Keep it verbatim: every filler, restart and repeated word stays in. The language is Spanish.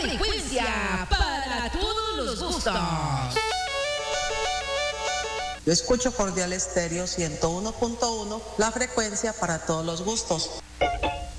frecuencia para todos los gustos. Yo escucho Cordial Estéreo ciento uno punto uno, la frecuencia para todos los gustos.